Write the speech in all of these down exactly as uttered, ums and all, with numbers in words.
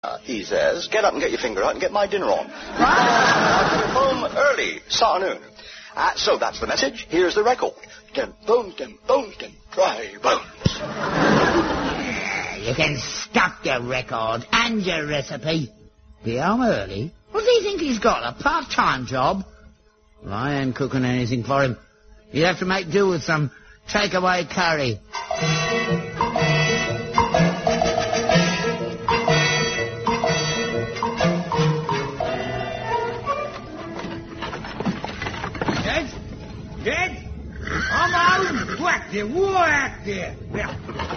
Uh, he says, get up and get your finger out and get my dinner on. I'm home early, this afternoon. Uh, so that's the message. Here's the record. Dem bones, dem bones, dem dry bones. Yeah, you can stuff your record and your recipe. Be home early? What does he think he's got, a part-time job? Well, I ain't cooking anything for him. He'd have to make do with some takeaway curry. Dead? I'm out. Whack there. War out there. Now.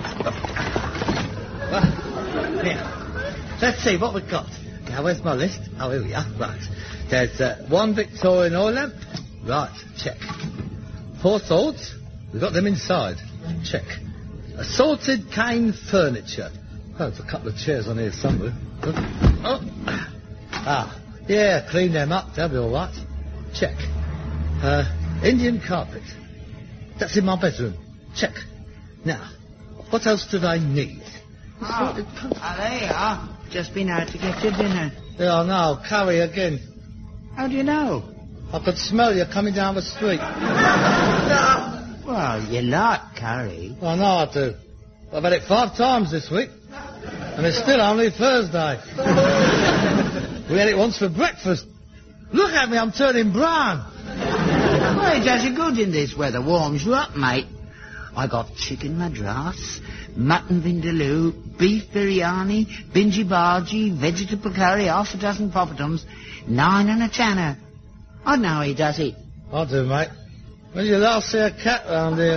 Uh, now, let's see what we've got. Now, where's my list? Oh, here we are. Right. There's uh, one Victorian oil lamp. Right. Check. Four swords. We've got them inside. Check. Assorted cane furniture. Oh, there's a couple of chairs on here somewhere. Oh. Ah. Yeah, clean them up. They'll be all right. Check. Uh... Indian carpet. That's in my bedroom. Check. Now, what else do I need? Oh, oh, there you are. Just been out to get your dinner. Yeah, I know. Curry again. How do you know? I could smell you coming down the street. Well, you like curry. I know I do. I've had it five times this week. And it's still only Thursday. We had it once for breakfast. Look at me, I'm turning brown. Well, it does you good in this weather. Warms you up, mate. I got chicken madras, mutton vindaloo, beef biryani, binji bhaji, vegetable curry, half a dozen poppadoms, nine and a tanner. I know he does it. I do, mate. When did you last see a cat round here?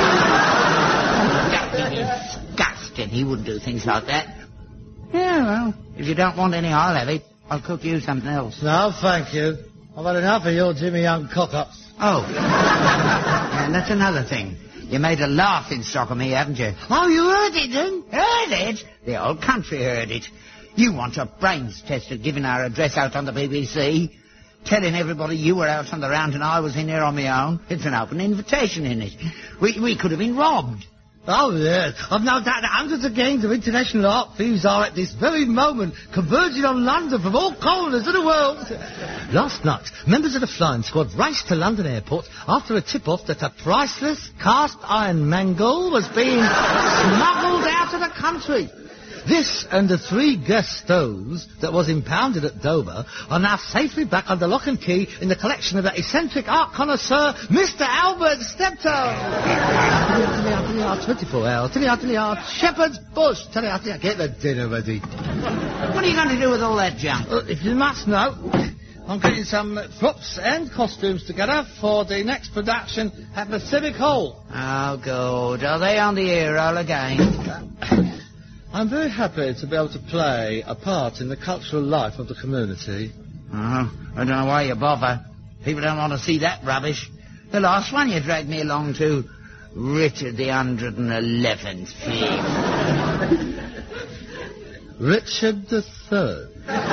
That'd be disgusting. He wouldn't do things like that. Yeah, well, if you don't want any, I'll have it. I'll cook you something else. No, thank you. I've had enough of your Jimmy Young cock-ups. Oh. Yeah, and that's another thing. You made a laughing stock of me, haven't you? Oh, you heard it, then? Heard it? The whole country heard it. You want your brains tested giving our address out on the B B C, telling everybody you were out on the round and I was in there on my own. It's an open invitation, isn't it? We, we could have been robbed. Oh, yes. I've no doubt that hundreds of gangs of international art thieves are at this very moment converging on London from all corners of the world. Last night, members of the flying squad raced to London Airport after a tip-off that a priceless cast-iron mangle was being smuggled out of the country. This and the three gas stoves that was impounded at Dover are now safely back under lock and key in the collection of that eccentric art connoisseur, Mister Albert Steptoe. twenty-four hours, Shepherd's Bush. Tell me, I get the dinner ready. What are you going to do with all that junk? Uh, if you must know, I'm getting some uh, props and costumes together for the next production at the Civic Hall. Oh, good. Are they on the air roll again? Uh, I'm very happy to be able to play a part in the cultural life of the community. Oh, I don't know why you bother. People don't want to see that rubbish. The last one you dragged me along to, Richard the Hundred and Eleventh Fifth. Richard the Third.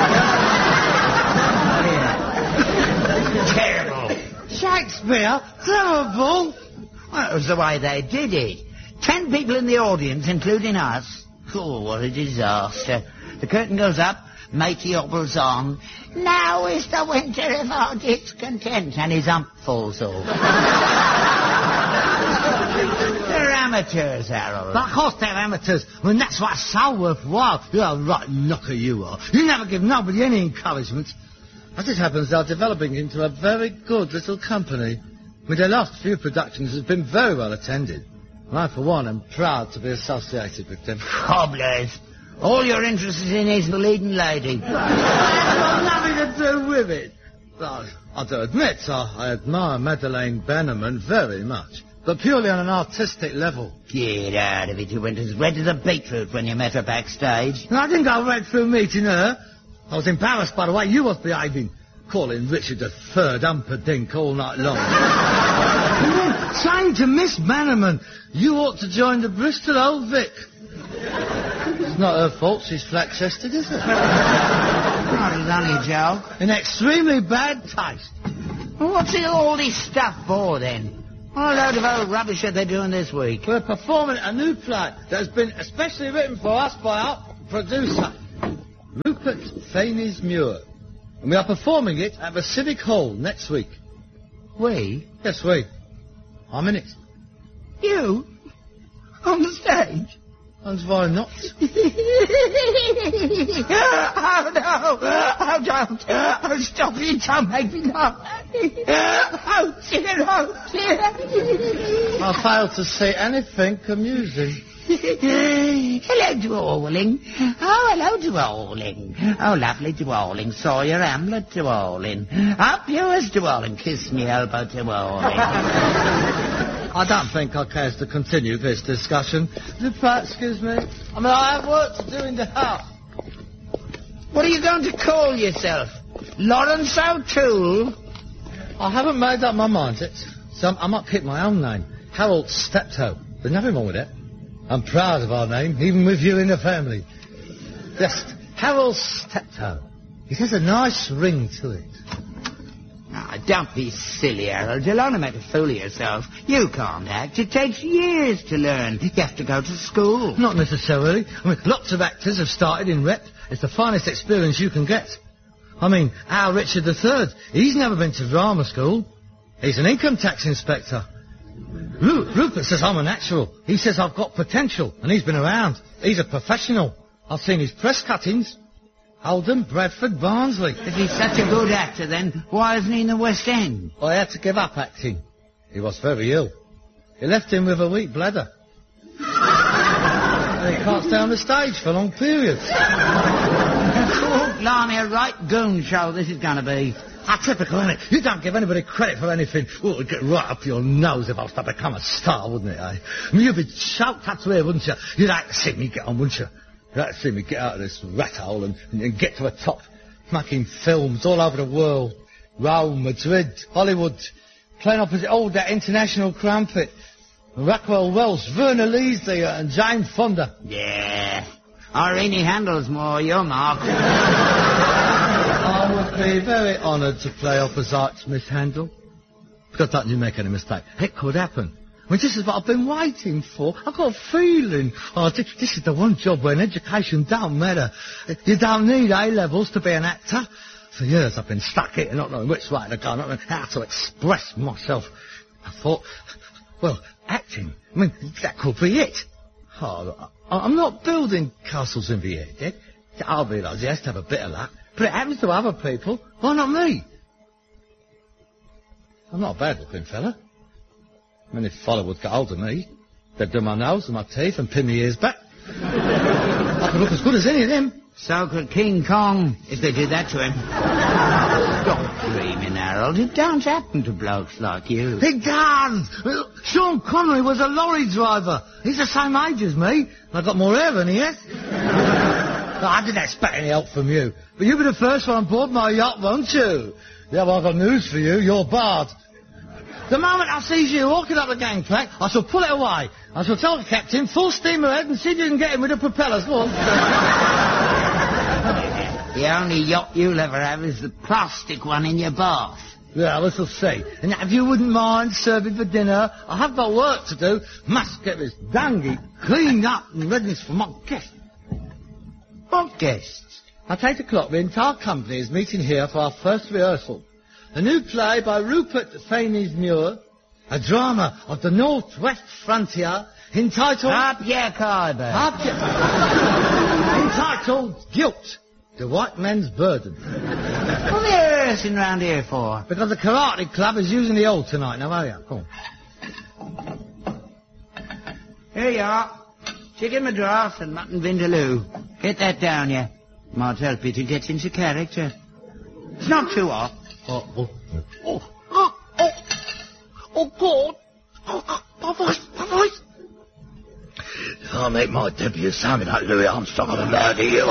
Terrible. Shakespeare? Terrible? Well, it was the way they did it. Ten people in the audience, including us. Oh, what a disaster. The curtain goes up, matey hobbles on. Now is the winter of our discontent. And his ump falls off. They're amateurs, Harold. Of course they're amateurs. I mean, that's what's so worthwhile. You're a right knocker, you are. You never give nobody any encouragement. As it happens, they're developing into a very good little company. With their last few productions has been very well attended. And I, for one, am proud to be associated with them. Cobblers. All you're interested in is the leading lady. I've got nothing to do with it. I, I do admit I, I admire Madeleine Bannerman very much, but purely on an artistic level. Get out of it. You went as red as a beetroot when you met her backstage. And I didn't go red through meeting her. I was embarrassed by the way you was behaving, calling Richard the Third Umperdink all night long. And then saying to Miss Bannerman, you ought to join the Bristol Old Vic. It's not her fault she's flat-chested, is it? Not a funny joke. In extremely bad taste. Well, what's all this stuff for, then? What a load of old rubbish are they doing this week? We're performing a new play that has been especially written for us by our producer. Faney's Muir. And we are performing it at the Civic Hall next week. We? Yes, we. I'm in it. You? On the stage? And why not? Oh, no. Oh, don't. Oh, stop it. Don't make me laugh. Oh, dear, oh, dear. I failed to see anything amusing. Hello, Dwalling. Oh, hello, Dwalling. Oh, lovely Dwalling. Saw your Hamlet, Dwalling. Up yours, Dwalling. Kiss me elbow, Dwalling. I don't think I care to continue this discussion. If that, excuse me. I mean, I have work to do in the house. What are you going to call yourself? Lawrence O'Toole? I haven't made up my mind yet. So I might keep my own name. Harold Steptoe. There's nothing wrong with it. I'm proud of our name, even with you in the family. Yes, Harold Steptoe. It has a nice ring to it. Ah, don't be silly, Harold. You'll only make a fool of yourself. You can't act. It takes years to learn. You have to go to school. Not necessarily. I mean, lots of actors have started in rep. It's the finest experience you can get. I mean, our Richard the Third, he's never been to drama school. He's an income tax inspector. Ru- Rupert says I'm a natural. He says I've got potential, and he's been around. He's a professional. I've seen his press cuttings. Oldham, Bradford, Barnsley. If he's such a good actor, then why isn't he in the West End? I had to give up acting. He was very ill. He left him with a weak bladder. And he can't stay on the stage for long periods. Oh, blimey, a right goon show this is going to be. Ah, typical, isn't it? You don't give anybody credit for anything. Well, it would get right up your nose if I was to become a star, wouldn't it, eh? I mean, you'd be choked up to here, wouldn't you? You'd like to see me get on, wouldn't you? You'd like to see me get out of this rat hole and, and get to the top. Making films all over the world. Rome, Madrid, Hollywood. Playing opposite all that international crumpet. Rockwell Welsh, Verna Leasley and Jane Fonda. Yeah. Irene Handel's more your mark. I would be very honoured to play opposite Miss Handel. Because don't you make any mistake. It could happen. I mean, this is what I've been waiting for. I've got a feeling. Oh, this, this is the one job where education don't matter. You don't need A-levels to be an actor. For years I've been stuck here, not knowing which way to go, not knowing how to express myself. I thought, well, acting, I mean, that could be it. Oh, I'm not building castles in the air, Dick. I realise he has to have a bit of luck, but it happens to other people. Why not me? I'm not a bad-looking fella. I mean, if fella would get hold of me, they'd do my nose and my teeth and pin my ears back. I could look as good as any of them. So could King Kong, if they did that to him. Stop dreaming, Harold. It don't happen to blokes like you. It does! Sean Connery was a lorry driver. He's the same age as me. I got more hair than he has. I didn't expect any help from you. But you'll be the first one on board my yacht, won't you? Yeah, well, I've got news for you. You're barred. The moment I see you walking up the gangplank, I shall pull it away. I shall tell the captain, full steam ahead, and see if you can get him with the propellers. Go on. The only yacht you'll ever have is the plastic one in your bath. Yeah, we shall see. And if you wouldn't mind serving for dinner, I have got work to do. Must get this dungey cleaned up and readiness for my guests. What guests? At eight o'clock, the entire company is meeting here for our first rehearsal. A new play by Rupert Faney's Muir, a drama of the Northwest Frontier, entitled... Up your carbon. Up your... entitled Guilt, the White Man's Burden. What are they rehearsing round here for? Because the Karate Club is using the hall tonight. Now, hurry up, come on. Here you are. Chicken madras and mutton vindaloo. Get that down, yeah. Might help you to get into character. It's not too hot. Oh, oh, oh, oh, oh, oh, God. Oh, oh, my voice, my voice. I'll make my debut sounding like Louis Armstrong on the line to you.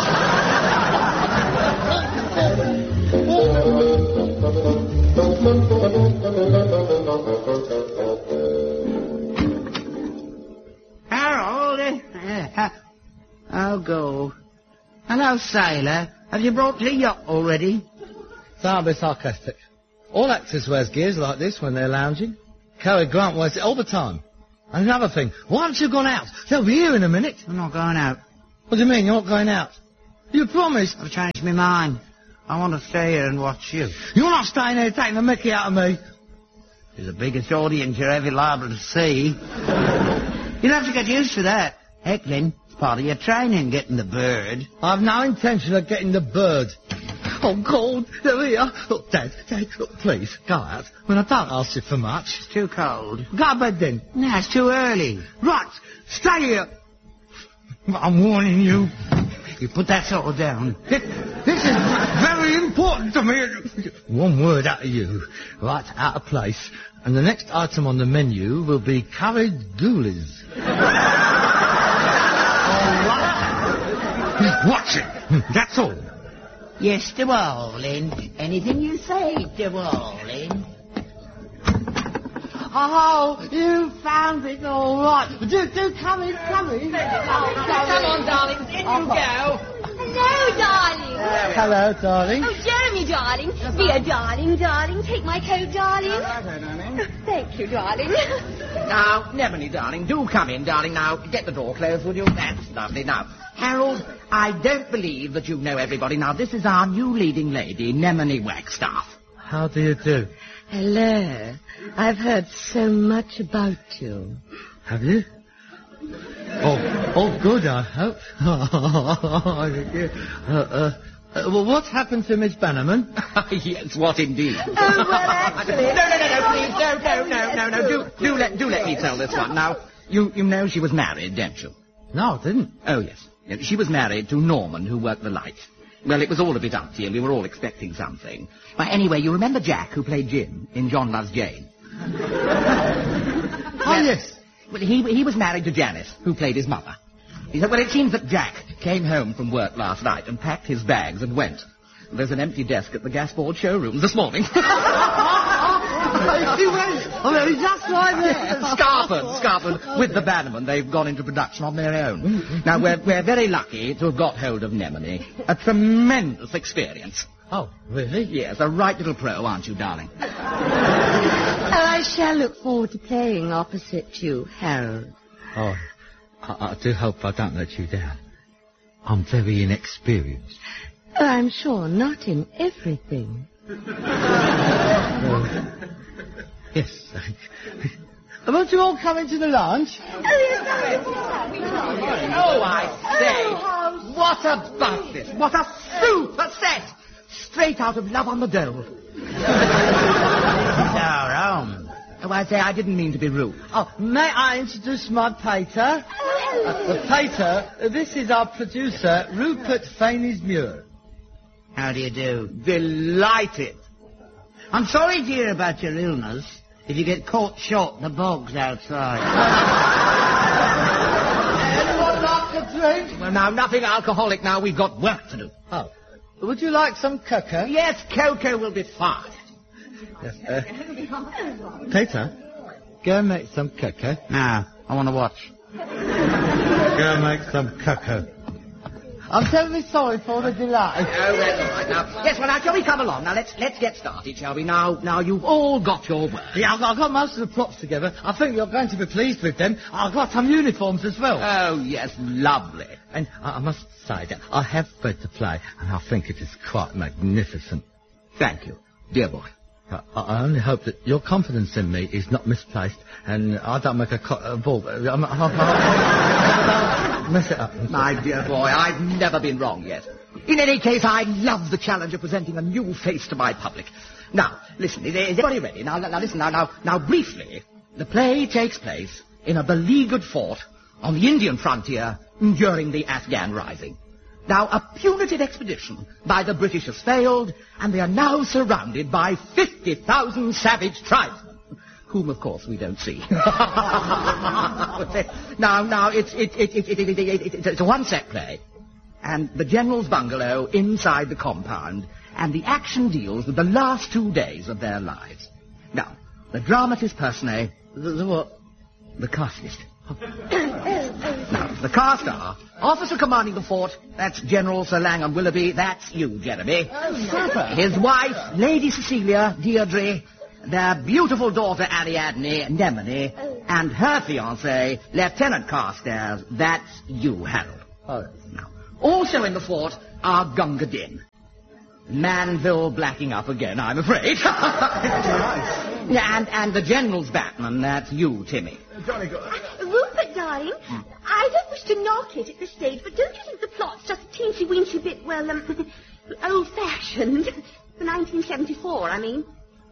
Harold, uh, oh, go. Hello, sailor. Have you brought the yacht already? Don't be sarcastic. All actors wears gears like this when they're lounging. Cary Grant wears it all the time. And another thing, why haven't you gone out? They'll be here in a minute. I'm not going out. What do you mean, you're not going out? You promised. I've changed my mind. I want to stay here and watch you. You're not staying here taking the mickey out of me. You're the biggest audience you're ever liable to see. You'll have to get used to that. Heckling, it's part of your training, getting the bird. I've no intention of getting the bird. Oh, God, there we are. Look, Dad, Dad, look, please, go out. I mean, I don't ask you for much. It's too cold. Go to bed then. No, it's too early. Right, stay here. I'm warning you. You put that sort of down. This, this is very important to me. One word out of you. Right, out of place. And the next item on the menu will be curried ghoulies. All right. Watch it. That's all. Yes, De Warling. Anything you say, De Warling. Oh, you found it all right. Do, do come in, come in. Oh, come on, darling. In you go. Hello, darling. Hello, darling. Oh, Jeremy, darling. Be a darling, darling. Take my coat, darling. Oh, thank you, darling. Now, Nemone, darling, do come in, darling. Now, get the door closed, would you? That's lovely. Now, Harold, I don't believe that you know everybody. Now, this is our new leading lady, Nemone Wagstaff. How do you do? Hello. I've heard so much about you. Have you? Oh, oh, good, I hope. uh, uh, uh, well, what happened to Miss Bannerman? Yes, what indeed? Oh, well, actually... no, no, no, no, please, no, no, no, no, no, do, do, let, do let me tell this one. Now, you, you know she was married, don't you? No, I didn't. Oh, yes. She was married to Norman, who worked the lights. Well, it was all a bit umpty, and we were all expecting something. But anyway, you remember Jack, who played Jim in John Loves Jane? Oh, yes. Well, he, he was married to Janice, who played his mother. He said, well, it seems that Jack came home from work last night and packed his bags and went. There's an empty desk at the Gasboard showroom this morning. He went. Oh, he's just right there. Scarford, Scarford, with the Bannerman, they've gone into production on their own. Now, we're, we're very lucky to have got hold of Nemone. A tremendous experience. Oh, really? Yes, a right little pro, aren't you, darling? Oh, I shall look forward to playing opposite you, Harold. Oh, I, I do hope I don't let you down. I'm very inexperienced. Oh, I'm sure not in everything. uh, yes. Won't you all come into the lounge? Oh, yes, Oh, I say, what a bus this. What a super set. Straight out of Love on the Dole. It's our own. Oh, I say, I didn't mean to be rude. Oh, may I introduce my pater? Uh, the pater, uh, this is our producer, Rupert Fainismuir. How do you do? Delighted. I'm sorry to hear about your illness. If you get caught short in the bogs outside. Anyone like a drink? Well, now, nothing alcoholic now. We've got work to do. Oh. Would you like some cocoa? Yes, cocoa will be fine. Yes, uh, Peter, go and make some cocoa. No, I want to watch. Go and make some cocoa. I'm terribly sorry for the delay. Oh, that's all right now. Yes, well, now, shall we come along? Now, let's let's get started, shall we? Now, now, you've all got your work. Yeah, I've got, I've got most of the props together. I think you're going to be pleased with them. I've got some uniforms as well. Oh, yes, lovely. And I, I must say that I have read the play, and I think it is quite magnificent. Thank you, dear boy. I, I only hope that your confidence in me is not misplaced, and I don't make a, co- a ball. I'm, I'm, I'm, I'm, mess it up. My dear boy, I've never been wrong yet. In any case, I love the challenge of presenting a new face to my public. Now, listen, is, is everybody ready? Now, now, listen, now, now, now, briefly, the play takes place in a beleaguered fort on the Indian frontier during the Afghan Rising. Now, a punitive expedition by the British has failed, and they are now surrounded by fifty thousand savage tribesmen, whom, of course, we don't see. now, now, it's, it, it, it, it, it, it, it, it's a one-set play, and the general's bungalow inside the compound, and the action deals with the last two days of their lives. Now, the dramatist personae... The, the what? The cast list. Now, the cast are officer commanding the fort, that's General Sir Langham Willoughby, that's you, Jeremy. Oh, his wife, Lady Cecilia, Deirdre, their beautiful daughter, Ariadne, Nemone, and her fiancé, Lieutenant Carstairs, that's you, Harold. Oh. Now, Also in the fort are Gunga Din. Manville blacking up again, I'm afraid. Yeah, and, and the General's Batman, that's you, Timmy. Uh, Rupert, darling, hmm. I don't wish to knock it at this stage, but don't you think the plot's just a teensy-weensy bit, well, um, old-fashioned? For nineteen seventy-four, I mean.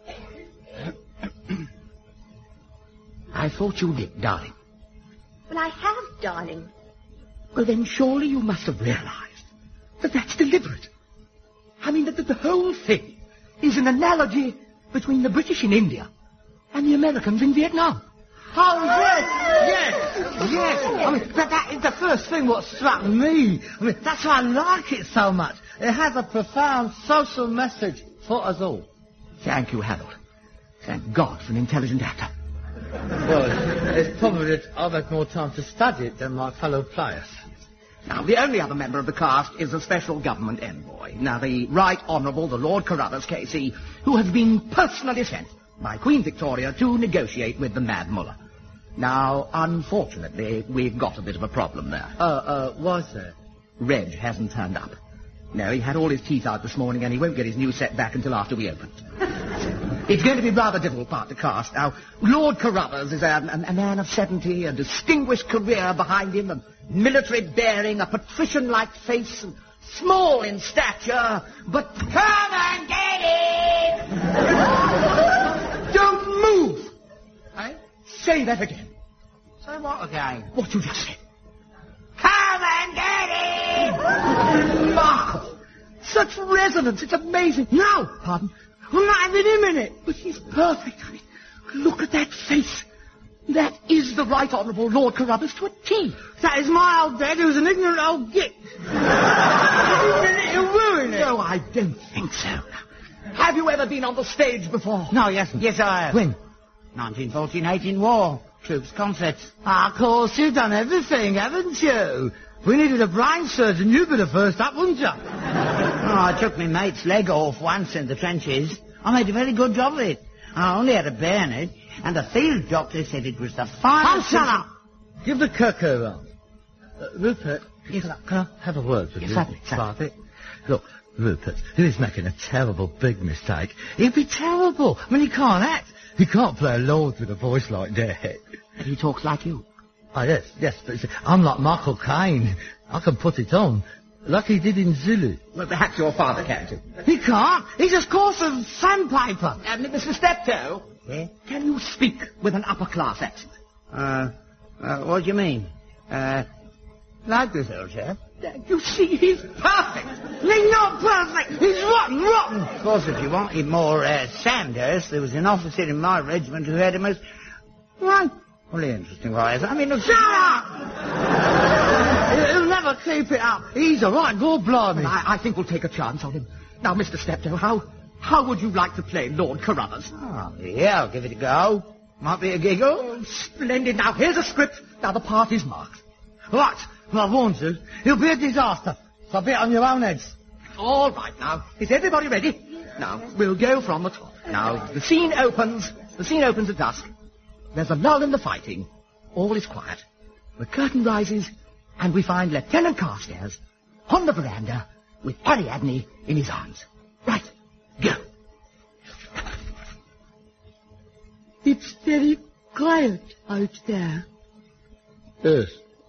I thought you did, darling. Well, I have, darling. Well, then surely you must have realized that that's deliberate. I mean, that the, the whole thing is an analogy between the British in India and the Americans in Vietnam. Oh, yes, yes, yes. I mean, that, that is the first thing what struck me. I mean, that's why I like it so much. It has a profound social message for us all. Thank you, Harold. Thank God for an intelligent actor. Well, it's probably that I've had more time to study it than my fellow players. Now, the only other member of the cast is a special government envoy. Now, the Right Honourable, the Lord Carruthers, K C, who has been personally sent by Queen Victoria to negotiate with the Mad Mullah. Now, unfortunately, we've got a bit of a problem there. Uh, uh, was there? Reg hasn't turned up. No, he had all his teeth out this morning and he won't get his new set back until after we open. It's going to be rather difficult part to cast. Now, Lord Carruthers is a, a, a man of seventy, a distinguished career behind him, a military bearing, a patrician-like face, and small in stature, but... Come and get it! Don't move! Eh? Say that again. Say what again? What you just said. Come and get it! Markle! Such resonance, it's amazing. Now, pardon, I'm not having him in it, but he's perfect. I mean, look at that face. That is the Right Honourable Lord Carruthers to a T. That is my old dad, who was an ignorant old git. He'll ruin it. No, I don't think so. Have you ever been on the stage before? No, yes, yes I have. When? nineteen fourteen eighteen war. Troops, concerts. Ah, of course, you've done everything, haven't you? If we needed a brain surgeon, you'd be the first up, wouldn't you? Oh, I took my mate's leg off once in the trenches. I made a very good job of it. I only had a bayonet, and the field doctor said it was the finest... Oh, shut up! Give the cocoa round. Uh, Rupert, yes, can, I, can I have a word with yes, you? Certainly, certainly. Look, Rupert, he is making a terrible big mistake. He'd be terrible. I mean, he can't act. He can't play a lord with a voice like that. He talks like you. Oh, yes, yes, but see, I'm like Michael Caine. I can put it on, like he did in Zulu. Well, perhaps your father can too. He can't. He's a course of sandpaper. Uh, Mister Steptoe, Yeah? can you speak with an upper-class accent? Uh, uh, what do you mean? Uh, like this old chap? Uh, you see, he's perfect. He's not perfect. He's rotten, rotten. Of course, if you wanted more uh, Sandhurst, there was an officer in my regiment who had him as... Right. Well, interesting wise. I mean, look... Shut up! He'll never keep it up. He's a right good blimey. I, I think we'll take a chance on him. Now, Mister Steptoe, how, how would you like to play Lord Carruthers? Oh, yeah, I'll give it a go. Might be a giggle. Oh, splendid. Now, here's a script. Now, the part is marked. Right. Well, I warned you. He'll be a disaster. So be it on your own heads. All right, now. Is everybody ready? Now, we'll go from the top. Now, the scene opens. The scene opens at dusk. There's a lull in the fighting. All is quiet. The curtain rises, and we find Lieutenant Carstairs on the veranda with Ariadne in his arms. Right, go. It's very quiet out there. Yes.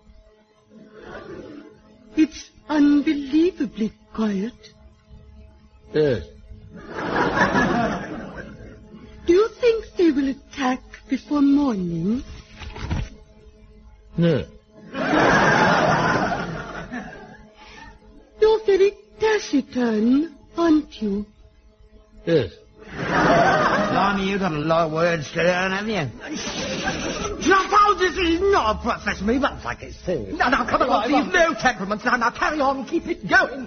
It's unbelievably quiet. Yes. Do you think they will attack before morning? No. You're very taciturn, aren't you? Yes. Blimey, you've got a lot of words to learn, haven't you? I told you he's not a professor. He won't take it serious. Now, now, come along, please. No temperaments. Now, now, carry on. Keep it going.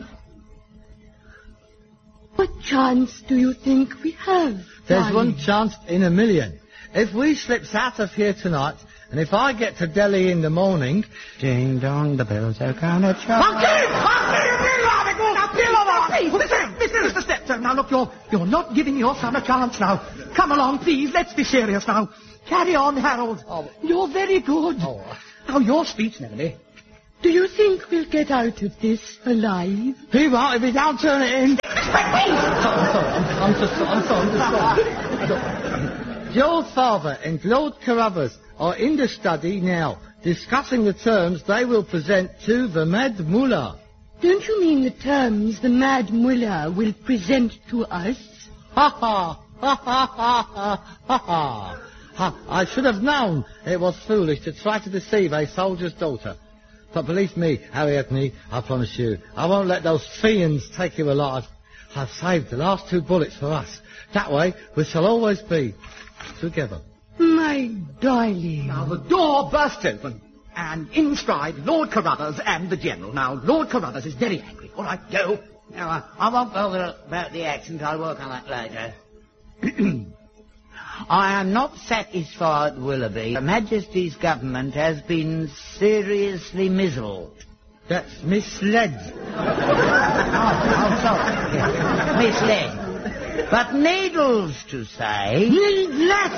What chance do you think we have? There's darling? one chance in a million. If we slips out of here tonight, and if I get to Delhi in the morning... Ding dong, the bells are gonna chime. I'll kill him! I'll kill him! Now, kill him! Listen, listen, Mister Steptoe. Now, look, you're, you're not giving your son a chance now. Come along, please. Let's be serious now. Carry on, Harold. Oh. You're very good. Oh. Now, your speech, Melanie, Do you think we'll get out of this alive? He won't if he don't turn it in. I'm sorry, I'm, I'm just I'm sorry, I'm just sorry. Your father and Lord Carruthers are in the study now, discussing the terms they will present to the Mad Mullah. Don't you mean the terms the Mad Mullah will present to us? Ha ha! Ha ha ha ha ha ha! Ha, I should have known it was foolish to try to deceive a soldier's daughter. But believe me, Ariadne, I promise you, I won't let those fiends take you alive. I've saved the last two bullets for us. That way, we shall always be together. My darling. Now the door burst open, and in stride Lord Carruthers and the General. Now, Lord Carruthers is very angry. All right, go. No, I, I won't bother about the accent. I'll work on that later. I am not satisfied, Willoughby. Her Majesty's government has been seriously misled. That's misled. oh, oh, sorry. Yeah. Misled. But needless to say... Needless!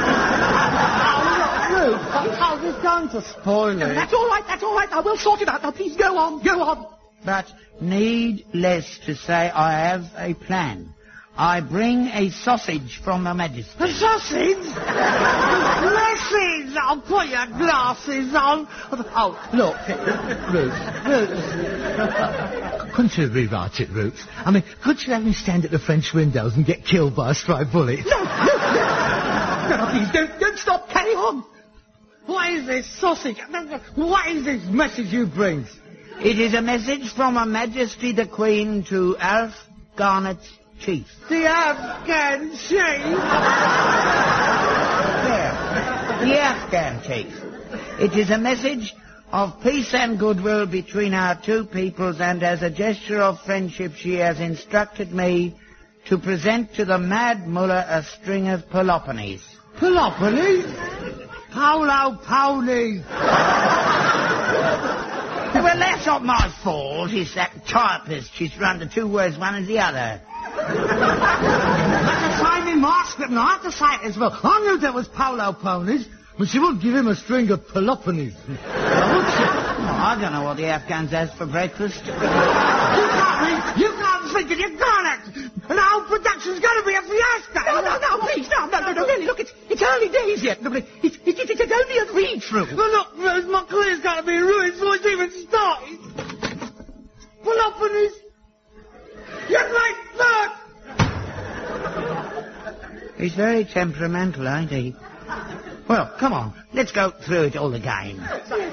Oh, look, Ruth, I was going to spoil it. No, that's all right, that's all right. I will sort it out. Now, please go on, go on. But needless to say, I have a plan. I bring a sausage from Her Majesty. A sausage? Glasses! I'll put your glasses on. Oh, look, Ruth, Ruth. Couldn't you rewrite it, Ruth? I mean, could you have me stand at the French windows and get killed by a stray bullet? No, no, no, no, please, don't, don't stop, carry on. What is this sausage? What is this message you bring? It is a message from Her Majesty the Queen to Alf Garnet's chief. The Afghan chief? Yeah, the Afghan chief. It is a message of peace and goodwill between our two peoples, and as a gesture of friendship she has instructed me to present to the Mad Mullah a string of Peloponies. Peloponies? Polo ponies! Well, that's not my fault. It's that typist. She's run the two words one as the other. That's a sign in my script, and I have to say it as well. I knew there was polo ponies, but she wouldn't give him a string of Peloponies. Oh, I don't know what the Afghans has for breakfast. You got me! You can't think it! You got it! And the whole production's going to be a fiasco! No, no, no, please, no, no, no, no, really, look, it's, it's early days yet. No, it, it, it, it, it's only a read-through. Well, look, Rose, my career's going to be ruined before it's even started. Peloponies! You great bird! He's very temperamental, ain't he? Well, come on, let's go through it all again. Yes,